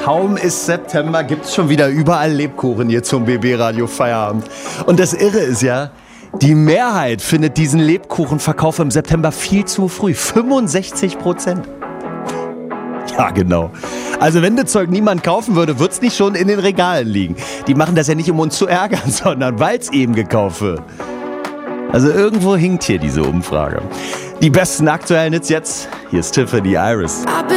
Kaum ist September, gibt's schon wieder überall Lebkuchen hier zum BB-Radio Feierabend. Und das Irre ist ja, die Mehrheit findet diesen Lebkuchenverkauf im September viel zu früh. 65%. Ja, genau. Also wenn das Zeug niemand kaufen würde, wird's nicht schon in den Regalen liegen. Die machen das ja nicht, um uns zu ärgern, sondern weil's eben gekauft wird. Also irgendwo hinkt hier diese Umfrage. Die besten aktuellen Hits jetzt. Hier ist Tiffany Iris.